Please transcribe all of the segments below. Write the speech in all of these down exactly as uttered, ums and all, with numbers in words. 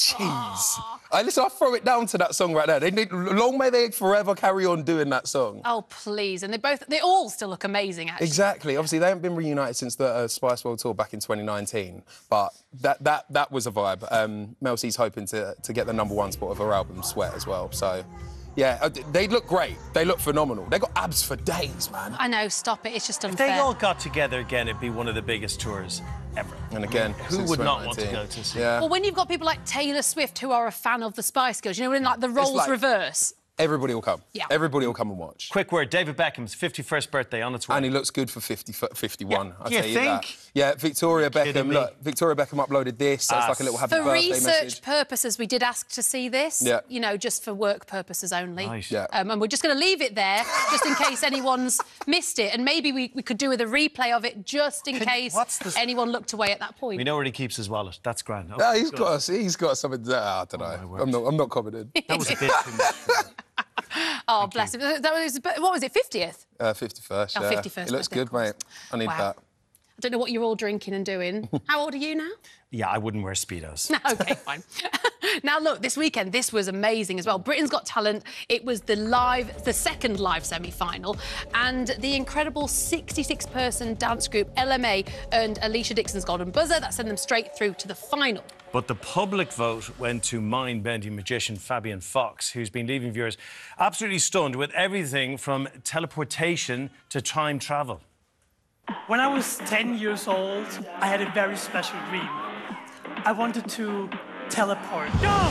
Jeez. I listen, I throw it down to that song right there. They need, long may they forever carry on doing that song. Oh, please. And they both, they all still look amazing, actually. Exactly. Obviously, they haven't been reunited since the uh, Spice World Tour back in twenty nineteen, but that that that was a vibe. Um, Mel C's hoping to, to get the number one spot of her album, Sweat, as well, so... Yeah, they look great. They look phenomenal. They got abs for days, man. I know, stop it. It's just unfair. If they all got together again, it'd be one of the biggest tours ever. And again, I mean, who would not want to go to see? Yeah. Well, when you've got people like Taylor Swift who are a fan of the Spice Girls, you know, when like the roles like, reverse. Everybody will come. Yeah. Everybody will come and watch. Quick word, David Beckham's fifty-first birthday on its way. And he looks good for fifty, fifty-one, yeah. I'll Do you tell you think? that. Yeah, Victoria Beckham, look, Victoria Beckham uploaded this, so it's like a little happy for birthday message. For research purposes, we did ask to see this, yeah. you know, just for work purposes only. Nice. Yeah. Um, and we're just going to leave it there, just in case anyone's missed it. And maybe we, we could do with a replay of it, just in Can, case anyone looked away at that point. We know where he keeps his wallet. That's grand. Oh, yeah, he's got, a, he's got something there. I don't know. Oh, I'm not, I'm not commenting. That was a bit too much. Oh, Thank bless you. him. That was, what was it, fiftieth? Uh, fifty-first, Oh, yeah. fifty-first. It looks birthday, good, mate. I need wow. that. I don't know what you're all drinking and doing. How old are you now? Yeah, I wouldn't wear Speedos. OK, fine. Now, look, this weekend, this was amazing as well. Britain's Got Talent, it was the live, the second live semi-final, and the incredible sixty-six person dance group L M A earned Alicia Dixon's Golden Buzzer. That sent them straight through to the final. But the public vote went to mind-bending magician Fabian Fox, who's been leaving viewers absolutely stunned with everything from teleportation to time travel. When I was ten years old, I had a very special dream. I wanted to teleport. Go!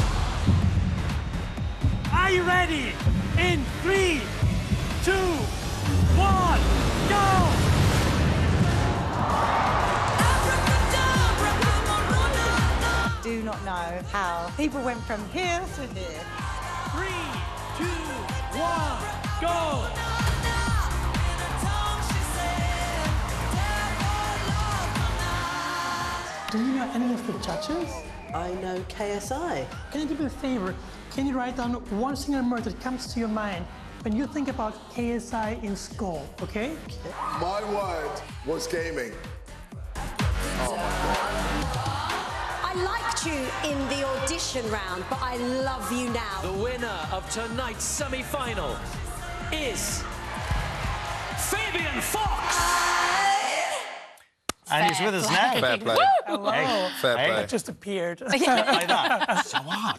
Are you ready? In three, two, one, go! Do not know how people went from here to here. Three, two, one, go! Do you know any of the judges? I know K S I. Can you do me a favor? Can you write down one single word that comes to your mind when you think about K S I in school, okay? My word was gaming. Oh my God. I liked you in the audition round, but I love you now. The winner of tonight's semi-final is Fabian Fox! And he's with us now. Fair play. Hello. Hey. Fair Hey. play. It just appeared. Like that. So what?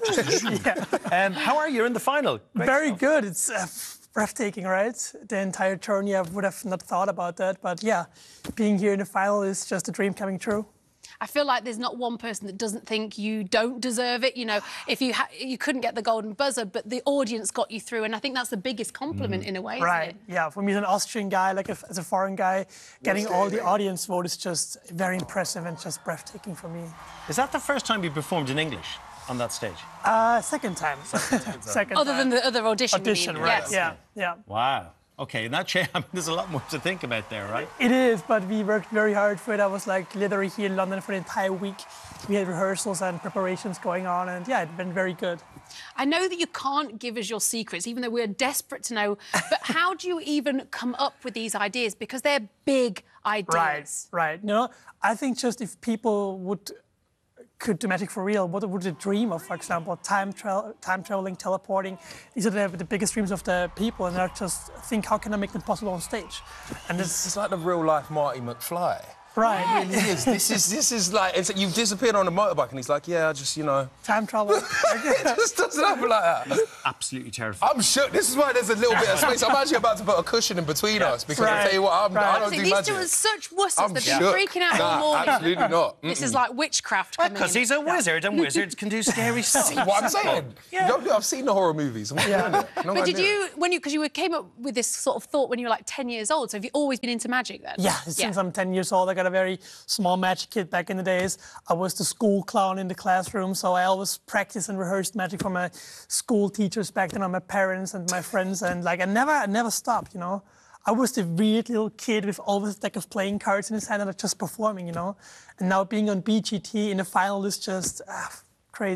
Yeah. Um, how are you in the final? Great Very stuff. good. It's uh, breathtaking, right? The entire journey, I would have not thought about that. But yeah, being here in the final is just a dream coming true. I feel like there's not one person that doesn't think you don't deserve it. You know, if you ha you couldn't get the golden buzzer, but the audience got you through, and I think that's the biggest compliment mm. in a way, right? Isn't it? Yeah, for me as an Austrian guy, like a, as a foreign guy, getting all the audience vote is just very impressive and just breathtaking for me. Is that the first time you performed in English on that stage? Uh, second time. Second time. second Other time. than the other audition. Audition, you right? Yes. Yeah, yeah. Wow. Okay, in that case, I mean, there's a lot more to think about there, right? It is, but we worked very hard for it. I was like literally here in London for the entire week. We had rehearsals and preparations going on, and yeah, it's been very good. I know that you can't give us your secrets, even though we're desperate to know, but how do you even come up with these ideas? Because they're big ideas. Right, right. You know, I think just if people would could do magic for real, what would they dream of, for example, time, tra time traveling, teleporting? These are the, the biggest dreams of the people, and I just think, how can I make them possible on stage? And This is like the real-life Marty McFly. Right. It really is. This is this is like it's, you've disappeared on a motorbike, and he's like, yeah, I just you know. Time travel. It just doesn't happen like that. Absolutely terrifying. I'm shook. This is why there's a little bit of space. I'm actually about to put a cushion in between us because Right. I tell you what, I'm, Right. I don't See, do these magic. two are such wusses. I'm They've shook. been freaking out nah, all morning. absolutely not. This Mm-mm. is like witchcraft coming Because in. he's a wizard, and wizards can do scary stuff. See what I'm saying? Yeah. You know, I've seen the horror movies. I'm not Yeah. doing it. No But one did knew. you, when you, because you came up with this sort of thought when you were like ten years old, so have you always been into magic then? Yeah, since I'm ten years old, I got a very small magic kit back in the days. I was the school clown in the classroom, so I always practiced and rehearsed magic for my school teachers back then, or my parents and my friends, and like I never, I never stopped, you know. I was the weird little kid with always a deck of playing cards in his hand and just performing, you know. And now being on B G T in the final is just ah, crazy.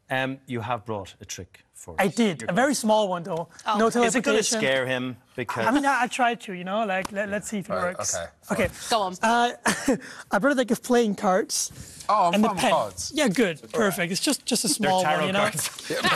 Um, you have brought a trick for us. I did. You're A very small one, though. Oh. No Is it going to teleportation. scare him? Because I mean, I, I tried to, you know, like, let, let's see if it Right, works. okay, Okay. Go on. Uh, I brought a deck of playing cards. Oh, I'm and the fine with pen. cards. Yeah, good. Perfect. It's just, just a they're small tarot one, you know. cards.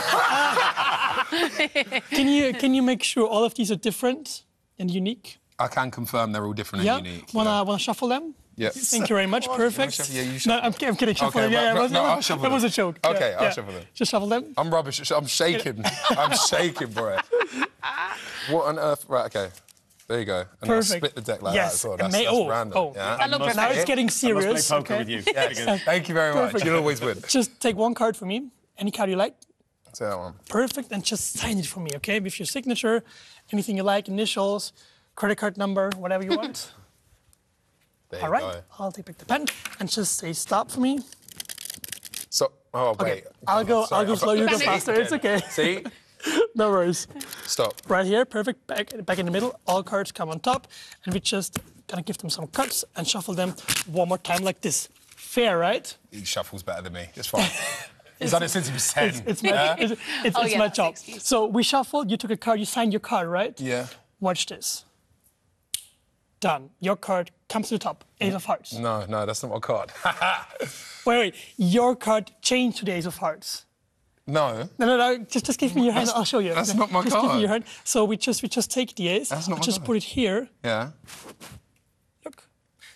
Can you can you make sure all of these are different and unique? I can confirm they're all different Yeah. and unique. Wanna yeah. wanna shuffle them? Yep. Thank you very much. Perfect. shuffle- yeah, you No, shuffle. I'm, I'm kidding. Shuffle Okay, them. Yeah, right, yeah, right, was- no, that I'll was- shuffle that was a them. joke. Okay, Yeah, I'll yeah. shuffle them. Just shuffle them. I'm rubbish. I'm shaking. I'm shaking, bro. What on earth? Right, okay. There you go. And I Perfect. split the deck like Yes, that as well. and That's, may- that's oh, random. oh. Yeah? That looked Now it's perfect. getting I must play serious. poker okay? with you. Yes. Thank you very much. Perfect. You'll always win. Just take one card for me, any card you like. Say that one. Perfect, and just sign it for me, okay? With your signature, anything you like, initials, credit card number, whatever you want. There All you right, go. I'll take back the pen and just say stop for me. So, oh, Okay, wait. I'll go. Sorry, I'll go I've slow. got- You go See? faster. It's okay. See? No worries. Stop. Right here, perfect. Back, back in the middle. All cards come on top, and we just gonna give them some cuts and shuffle them one more time like this. Fair, right? He shuffles better than me. It's fine. He's done it since he was ten. It's, it's my, yeah? it's, it's, Oh, it's yeah, my that's job. the excuse. So we shuffled. You took a card. You signed your card, right? Yeah. Watch this. Done. Your card comes to the top. Ace of Hearts. No, no, that's not my card. Wait, wait. Your card changed to the Ace of Hearts. no. No, no, no. Just, just give me your hand. I'll show you. that's not my just Give me card. your hand. So we just, we just take the ace. That's not we my just card. put it here. Yeah. Look.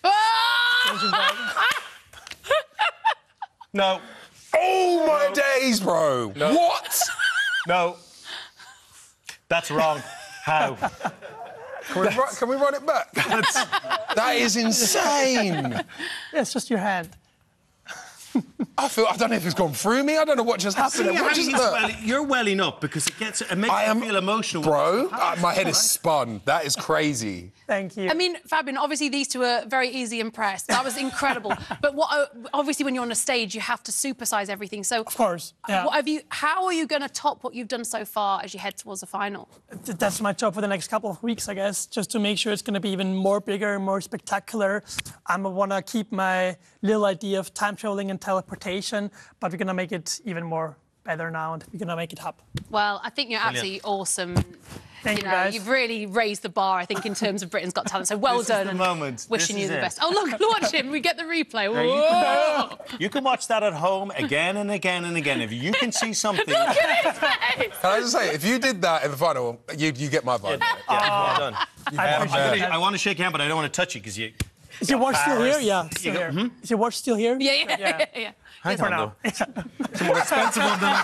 No. Oh, my days, bro. What? No. That's wrong. How? Can we, run, can we run it back? That is insane. Yeah, it's just your hand. I feel I don't know if it's gone through me. I don't know what just happened. What just well, you're welling up because it gets it makes I am you feel emotional. bro. Uh, my head is spun. That is crazy. Thank you. I mean, Fabian, obviously these two are very easily impressed. That was incredible. But what? uh, Obviously, when you're on a stage, you have to supersize everything. So, Of course. Yeah. what have you? How are you going to top what you've done so far as you head towards the final? Th- That's my job for the next couple of weeks, I guess, just to make sure it's going to be even more bigger, more spectacular. I want to keep my little idea of time traveling and teleportation, but we're going to make it even more better now, and we're going to make it happen. Well, I think you're absolutely awesome. Thank you, know, guys. You've really raised the bar, I think, in terms of Britain's Got Talent. So well This is done. the and moment. Wishing This you is the it. best. Oh, look, watch him. We get the replay. Yeah, you, Whoa. can, you can watch that at home again and again and again. If you can see something... Look at his face. Can I just say, if you did that in the final, you you get my vote. Yeah, well done. I Um, appreciate I'm it. gonna- I want to shake your hand, but I don't want to touch you because you... Is your watch still here? Paris. Yeah, still go- here. Is your watch still here? Yeah, yeah, yeah. yeah. Hang For on, now. though. It's more expensive one than I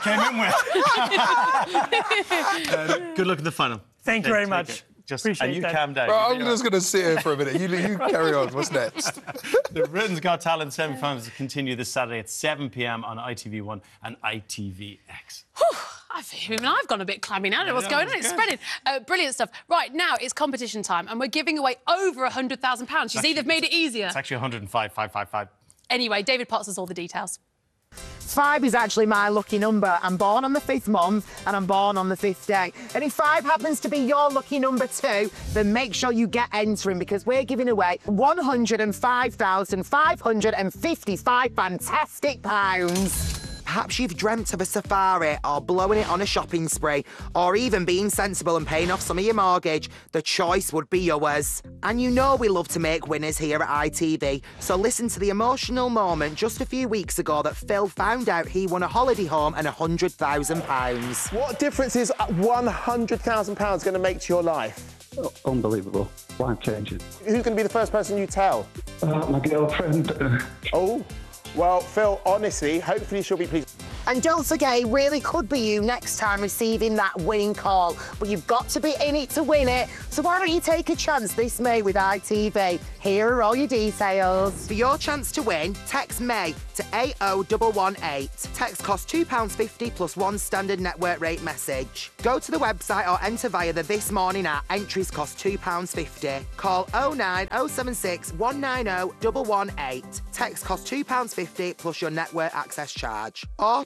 came in with. Uh, good luck in the final. Thank you Take- very take much. it. Just, Appreciate and you that. calm down. Bro, You I'm do just going to sit here for a minute. You, you carry on. What's next? The Britain's Got Talent semi-finals continue this Saturday at seven p m on I T V one and I T V X. I feel even I've gone a bit clammy now. I don't know what's Yeah, going on. It's it's good. spreading. Uh, brilliant stuff. Right, now it's competition time, and we're giving away over one hundred thousand pounds. You see, they've made it easier. It's actually one hundred and five, five, five, five. Anyway, David Potts has all the details. Five is actually my lucky number. I'm born on the fifth month and I'm born on the fifth day. And if five happens to be your lucky number too, then make sure you get entering because we're giving away one hundred and five thousand five hundred and fifty-five fantastic pounds. Perhaps you've dreamt of a safari or blowing it on a shopping spree or even being sensible and paying off some of your mortgage. The choice would be yours. And you know we love to make winners here at I T V. So listen to the emotional moment just a few weeks ago that Phil found out he won a holiday home and one hundred thousand pounds. What difference is one hundred thousand pounds going to make to your life? Oh, unbelievable. Life-changing. Who's going to be the first person you tell? Uh, my girlfriend. Oh, well, Phil, honestly, hopefully she'll be pleased. And don't forget, it really could be you next time receiving that winning call. But you've got to be in it to win it. So why don't you take a chance this May with I T V? Here are all your details. For your chance to win, text May to eight oh one one eight. Text costs two pounds fifty plus one standard network rate message. Go to the website or enter via the This Morning app. Entries cost two pounds fifty. Call oh nine oh seven six one nine oh one one eight. Text costs two pounds fifty plus your network access charge. Or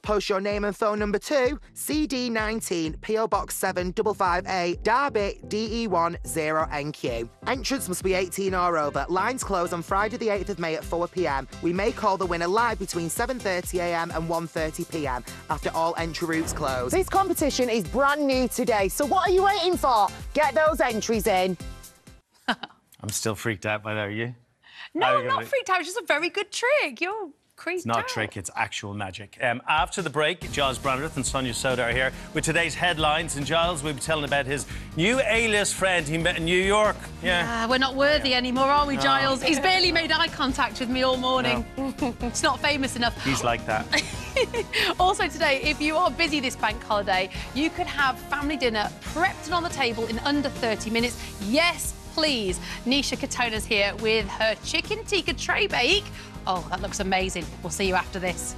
Post your name and phone number to C D nineteen, P O Box seven five five A, Derby, D E one zero N Q. Entrance must be eighteen or over. Lines close on Friday the eighth of May at four p m. We may call the winner live between seven thirty a m and one thirty p m after all entry routes close. This competition is brand new today, so what are you waiting for? Get those entries in. I'm still freaked out by that, are you? No, Are I'm you not gonna- freaked out. It's just a very good trick. You're creeped It's not out. a trick, it's actual magic. Um, after the break, Giles Brandreth and Sonia Soda are here with today's headlines. And Giles will be telling about his new A-list friend he met in New York. Yeah. Uh, we're not worthy anymore, are we, No. Giles? He's barely made eye contact with me all morning. It's not famous enough. He's like that. Also today, if you are busy this bank holiday, you could have family dinner prepped and on the table in under thirty minutes. Yes, please. Nisha Katona's here with her chicken tikka tray bake. Oh, that looks amazing. We'll see you after this.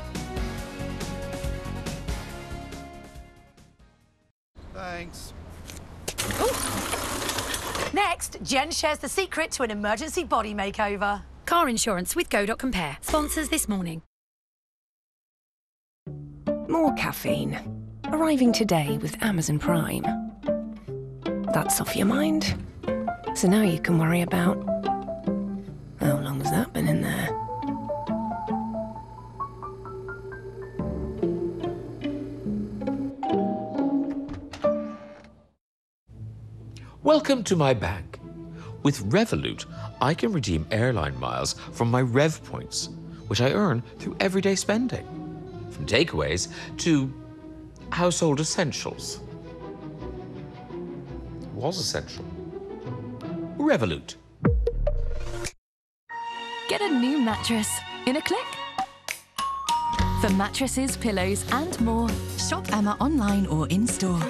Thanks. Next, Jen shares the secret to an emergency body makeover. Car insurance with Go dot Compare. Sponsors this morning. More caffeine. Arriving today with Amazon Prime. That's off your mind. So now you can worry about how long has that been in there? Welcome to my bank. With Revolut, I can redeem airline miles from my Rev points, which I earn through everyday spending. From takeaways to household essentials. Was essential. Revolut. Get a new mattress in a click. For mattresses, pillows and more, shop Emma online or in-store.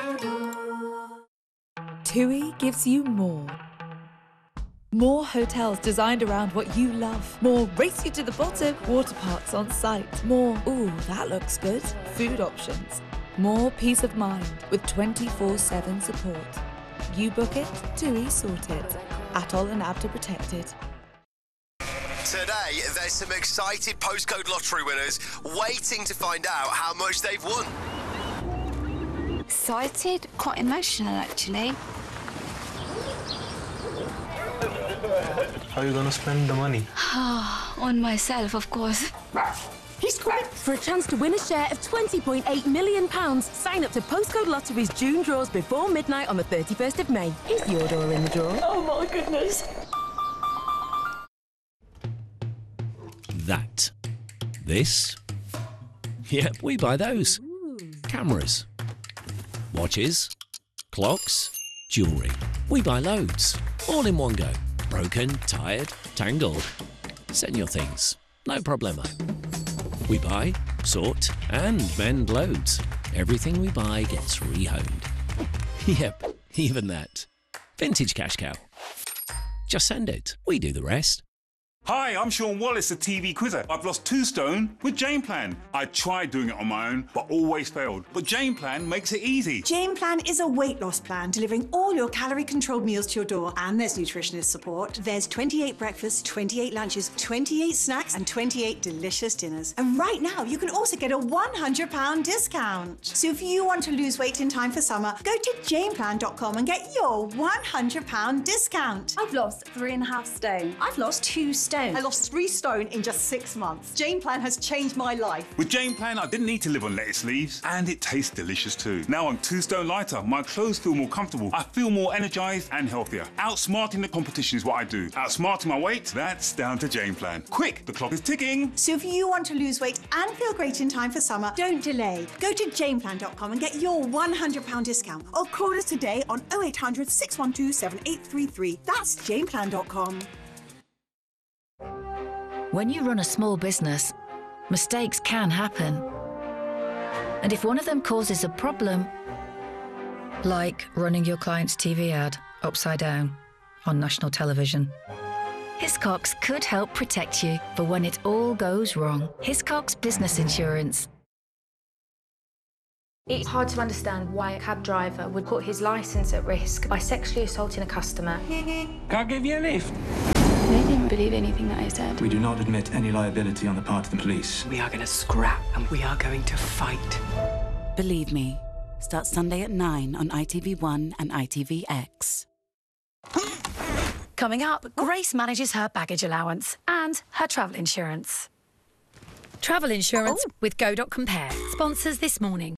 TUI gives you more. More hotels designed around what you love. More race you to the bottom water parks on site. More, ooh, that looks good, food options. More peace of mind with twenty-four seven support. You book it, TUI sort it. Atoll and Abda protected. Today, there's some excited postcode lottery winners waiting to find out how much they've won. Excited, quite emotional actually. How are you gonna spend the money? On myself, of course. He's coming for a chance to win a share of twenty point eight million pounds. Sign up to Postcode Lottery's June draws before midnight on the thirty-first of May. Is your door in the draw? Oh my goodness. That. This. Yep, we buy those. Cameras. Watches. Clocks. Jewellery. We buy loads. All in one go. Broken, tired, tangled. Send your things. No problemo. We buy, sort and mend loads. Everything we buy gets rehomed. Yep, even that. Vintage Cash Cow. Just send it. We do the rest. Hi, I'm Sean Wallace, the T V quizzer. I've lost two stone with Jane Plan. I tried doing it on my own, but always failed. But Jane Plan makes it easy. Jane Plan is a weight loss plan delivering all your calorie-controlled meals to your door. And there's nutritionist support. There's twenty-eight breakfasts, twenty-eight lunches, twenty-eight snacks, and twenty-eight delicious dinners. And right now, you can also get a one hundred pound discount. So if you want to lose weight in time for summer, go to jane plan dot com and get your one hundred pound discount. I've lost three and a half stone. I've lost two stone. I lost three stone in just six months. Jane Plan has changed my life. With Jane Plan, I didn't need to live on lettuce leaves, and it tastes delicious too. Now I'm two stone lighter. My clothes feel more comfortable. I feel more energized and healthier. Outsmarting the competition is what I do. Outsmarting my weight, that's down to Jane Plan. Quick, the clock is ticking. So if you want to lose weight and feel great in time for summer, don't delay. Go to jane plan dot com and get your one hundred pound discount. Or call us today on oh eight hundred, six one two, seven eight three three. That's jane plan dot com. When you run a small business, mistakes can happen. And if one of them causes a problem, like running your client's T V ad upside down on national television, Hiscox could help protect you for when it all goes wrong. Hiscox Business Insurance. It's hard to understand why a cab driver would put his licence at risk by sexually assaulting a customer. Can I give you a lift? They didn't believe anything that I said. We do not admit any liability on the part of the police. We are going to scrap and we are going to fight. Believe me. Starts Sunday at nine on I T V one and I T V X. Coming up, Grace manages her baggage allowance and her travel insurance. Travel insurance oh. with Go dot Compare. Sponsors this morning.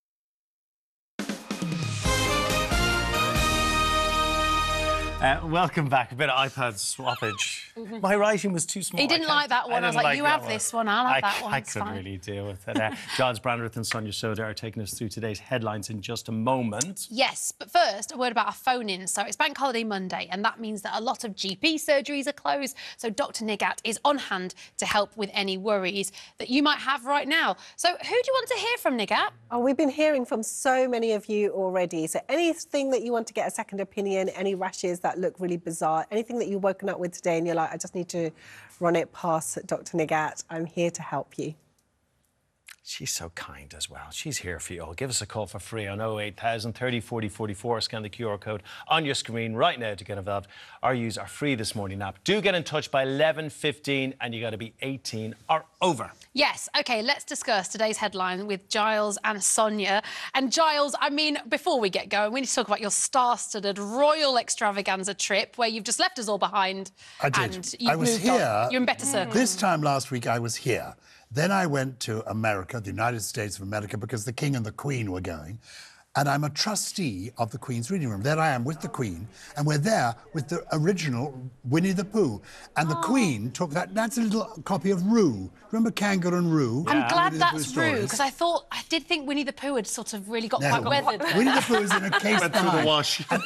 Uh, welcome back. A bit of iPad swappage. Mhm. My writing was too small. He didn't like that one. I, I was like, like you have one. This one, I'll have I, that one. I it's couldn't fine. really deal with it. Uh, Giles Brandreth and Sonia Soda are taking us through today's headlines in just a moment. Yes, but first, a word about our phone-in. So it's Bank Holiday Monday, and that means that a lot of G P surgeries are closed. So Doctor Nigat is on hand to help with any worries that you might have right now. So who do you want to hear from, Nigat? Oh, we've been hearing from so many of you already. So anything that you want to get a second opinion, any rashes that look really bizarre, anything that you've woken up with today and you're like, I just need to run it past Doctor Nigat, I'm here to help you. She's so kind as well. She's here for you all. Give us a call for free on oh eight thousand, thirty, forty, forty-four. Scan the Q R code on your screen right now to get involved. Our use our free This Morning app. Do get in touch by eleven fifteen and you got to be eighteen or over. Yes, OK, let's discuss today's headline with Giles and Sonia. And Giles, I mean, before we get going, we need to talk about your star-studded Royal Extravaganza trip where you've just left us all behind. I did. And you've I was moved here. On. You're in better circles. This time last week, I was here. Then I went to America, the United States of America, because the King and the Queen were going. And I'm a trustee of the Queen's Reading Room. There I am with the Queen, and we're there with the original Winnie the Pooh. And the oh. Queen took that, that's a little copy of Roo. Remember Kangaroo and Roo? I'm yeah. glad Winnie that's Roo, because I thought, I did think Winnie the Pooh had sort of really got no, quite weathered. Winnie the Pooh is in a case Went through the wash. And,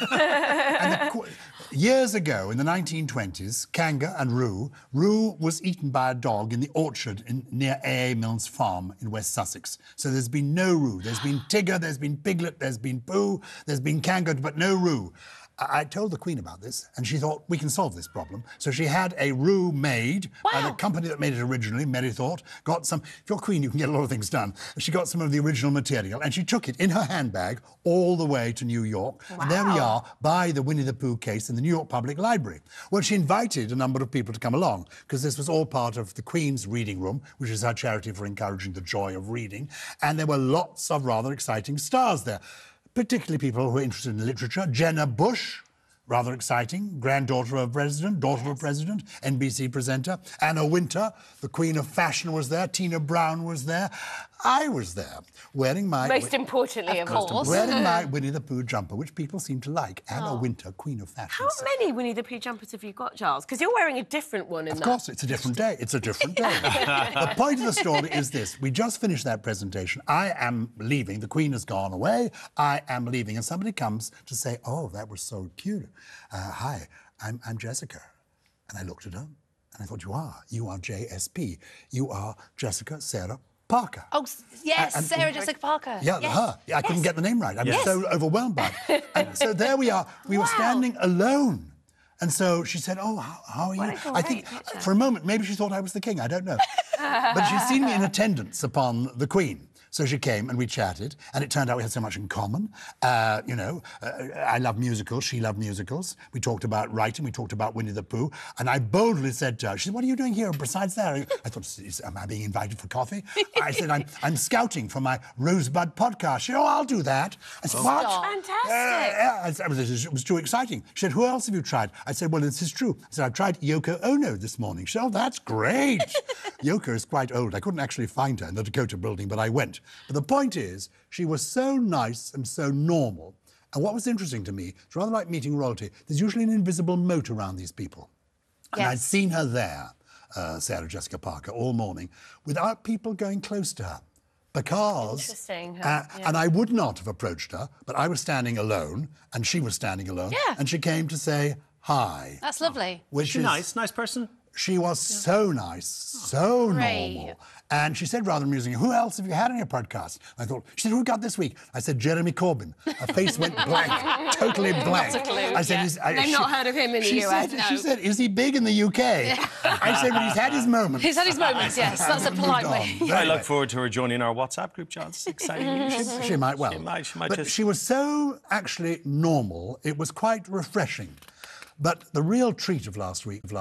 and the, years ago, in the nineteen twenties, Kanga and Roo, Roo was eaten by a dog in the orchard in, near A A Milnes Farm in West Sussex. So there's been no Roo. There's been Tigger, there's been Piglet, there's been Pooh, there's been Kanga, but no Roo. I, I told the Queen about this, and she thought, we can solve this problem. So she had a Roo made wow. by the company that made it originally, Merrythought, got some... If you're Queen, you can get a lot of things done. She got some of the original material, and she took it in her handbag all the way to New York. Wow. And there we are, by the Winnie the Pooh case in the New York Public Library. Well, she invited a number of people to come along, because this was all part of the Queen's Reading Room, which is her charity for encouraging the joy of reading. And there were lots of rather exciting stars there, particularly people who are interested in literature. Jenna Bush, rather exciting, granddaughter of a president, daughter yes. of a president, N B C presenter. Anna Wintour, the Queen of Fashion, was there. Tina Brown was there. I was there, wearing my... Most importantly, of, of course. Wearing my Winnie the Pooh jumper, which people seem to like. Anna oh. Wintour, Queen of Fashion. How many Winnie the Pooh jumpers have you got, Giles? Because you're wearing a different one in of that. Of course, it's a different day. It's a different day. The point of the story is this. We just finished that presentation. I am leaving. The Queen has gone away. I am leaving. And somebody comes to say, oh, that was so cute. Uh, hi, I'm, I'm Jessica. And I looked at her, and I thought, you are. You are J S P. You are Jessica Sarah Parker. Oh, yes, and, Sarah Jessica Parker. Yeah, yes. her. Yeah, I yes. couldn't get the name right. I was yes. so overwhelmed by it. And so there we are. We wow. were standing alone. And so she said, oh, how, how are you? I think, picture. for a moment, maybe she thought I was the king. I don't know. But she'd seen me in attendance upon the Queen. So she came and we chatted, and it turned out we had so much in common. Uh, you know, uh, I love musicals, she loved musicals. We talked about writing, we talked about Winnie the Pooh, and I boldly said to her, she said, what are you doing here besides that? I thought, am I being invited for coffee? I said, I'm, I'm scouting for my Rosebud podcast. She said, oh, I'll do that. I said, what? Fantastic. Uh, yeah. It was too exciting. She said, who else have you tried? I said, well, this is true. I said, I've tried Yoko Ono this morning. She said, oh, that's great. Yoko is quite old. I couldn't actually find her in the Dakota building, but I went. But the point is, she was so nice and so normal. And what was interesting to me, it's rather like meeting royalty, there's usually an invisible moat around these people. And yes. I'd seen her there, uh, Sarah Jessica Parker, all morning, without people going close to her. Because... Interesting. Uh, yeah. And I would not have approached her, but I was standing alone, and she was standing alone. Yeah. And she came to say hi. That's lovely. Which is she nice? Nice person? She was yeah. so nice, so Great. normal. And she said rather amusingly, who else have you had on your podcast? I thought, she said, who got this week? I said, Jeremy Corbyn. Her face went blank, totally blank. Not a clue. I said, yeah. I, They've she, not heard of him in the she U S, said, no. She said, is he big in the U K? Yeah. I said, well, he's had his moments. He's had his moments, yes. That's a polite way. I look forward to her joining our WhatsApp group, John. It's exciting. she, she might well. She might, she might but just... she was so actually normal, it was quite refreshing. But the real treat of last week